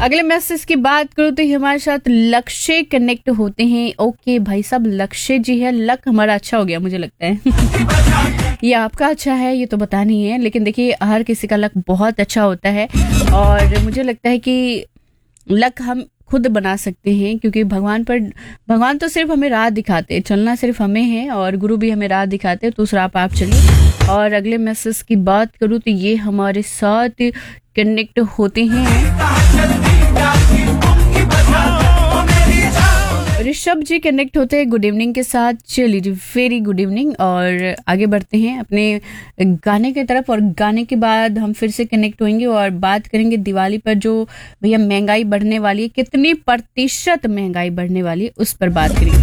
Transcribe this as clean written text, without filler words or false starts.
अगले मैसेज की बात करूँ तो ये हमारे साथ लक्ष्य कनेक्ट होते हैं। ओके भाई साहब, लक्ष्य जी है, लक हमारा अच्छा हो गया मुझे लगता है। ये आपका अच्छा है ये तो पता नहीं है, लेकिन देखिए हर किसी का लक बहुत अच्छा होता है और मुझे लगता है कि लक हम खुद बना सकते हैं, क्योंकि भगवान तो सिर्फ हमें राह दिखाते हैं, चलना सिर्फ हमें है और गुरु भी हमें राह दिखाते हैं, तो उस राह पर आप चलिए। और अगले मैसेज की बात करूँ तो ये हमारे साथ कनेक्ट होते हैं ऋषभ जी, कनेक्ट होते हैं गुड इवनिंग के साथ। चलिए जी, वेरी गुड इवनिंग। और आगे बढ़ते हैं अपने गाने की तरफ, और गाने के बाद हम फिर से कनेक्ट होंगे और बात करेंगे दिवाली पर जो भैया महंगाई बढ़ने वाली है, कितनी प्रतिशत महंगाई बढ़ने वाली है उस पर बात करेंगे।